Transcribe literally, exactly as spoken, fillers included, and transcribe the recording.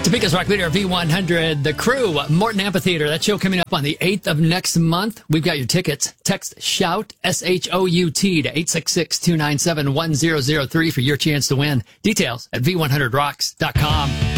Topeka's Rock Leader V one hundred, The Crew, Morton Amphitheater. That show coming up on the eighth of next month. We've got your tickets. Text SHOUT, S H O U T, to eight six six, two nine seven, one zero zero three for your chance to win. Details at v one hundred rocks dot com.